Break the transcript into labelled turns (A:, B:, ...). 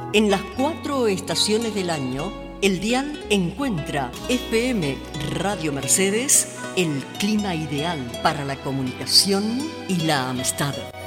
A: En las 4 estaciones del año, el dial encuentra FM Radio Mercedes el clima ideal para la comunicación y la amistad.